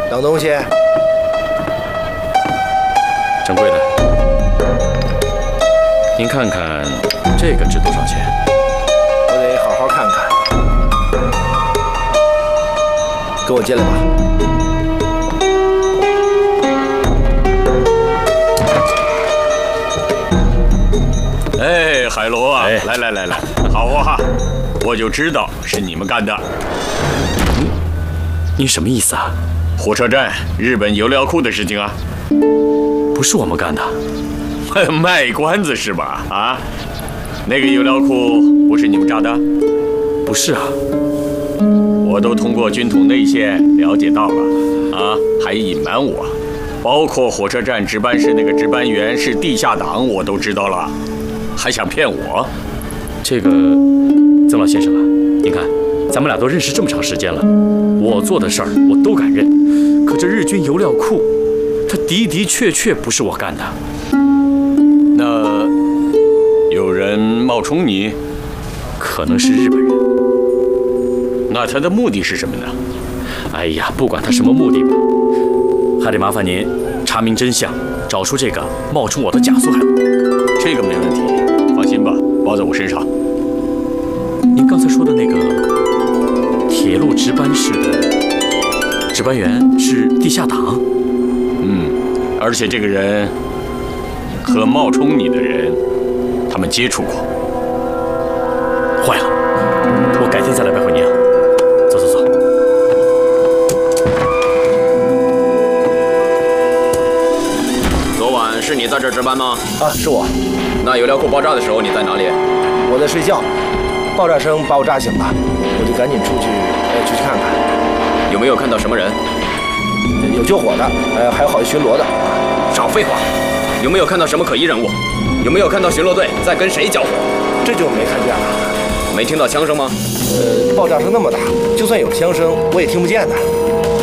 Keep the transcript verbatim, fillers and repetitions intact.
等东西。 掌柜的，您看看这个值多少钱？ 我得好好看看。给我进来吧。 哎，海螺啊， 哎、 来来来来，好啊，我就知道是你们干的。 您您什么意思啊？ 火车站日本油料库的事情啊？ 不是我们干的。 卖关子是吧？啊，那个油料库不是你们炸的？ 不是啊。 我都通过军统内线了解到了，啊，还隐瞒我，包括火车站值班室那个值班员是地下党，我都知道了，还想骗我？ 这个，曾老先生啊，您看，咱们俩都认识这么长时间了，我做的事儿我都敢认，可这日军油料库，它的的确确不是我干的。 那有人冒充你？ 可能是日本人。 那他的目的是什么呢？ 哎呀，不管他什么目的吧，还得麻烦您查明真相，找出这个冒充我的假苏海龙。 这个没问题，放心吧，包在我身上。 您刚才说的那个铁路值班室的值班员是地下党？ 嗯，而且这个人和冒充你的人，他们接触过。 坏了，我改天再来拜会您啊。走走走。 昨晚是你在这儿值班吗？ 啊，是我。 那油料库爆炸的时候你在哪里？ 我在睡觉，爆炸声把我炸醒了，我就赶紧出去，呃，出去看看。 有没有看到什么人？ 有救火的，呃，还有好些巡逻的。 少废话！有没有看到什么可疑人物？有没有看到巡逻队在跟谁交火？ 这就没看见了。 没听到枪声吗？ 呃，爆炸声那么大，就算有枪声，我也听不见的。